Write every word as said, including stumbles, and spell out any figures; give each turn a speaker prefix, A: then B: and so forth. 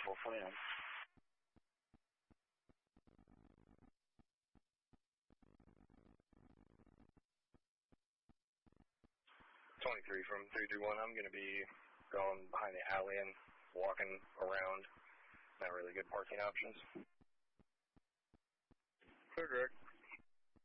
A: four forty-nine.
B: twenty-three from three three one. I'm going to be going behind the alley and walking around. Not really good parking options.
C: Clear direct.